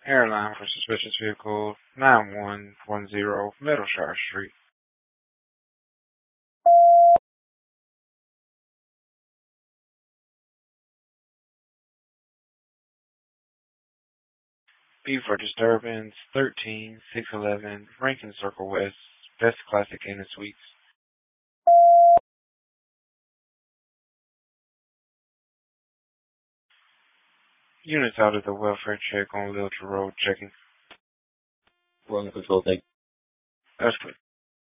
Airline for suspicious vehicle 9110 Meadowshire Street. B for disturbance 13611 Rankin Circle West. Best Classic Inn and Suites. Units out of the welfare check on Littleton Road checking. We're on the control tank. That's clear.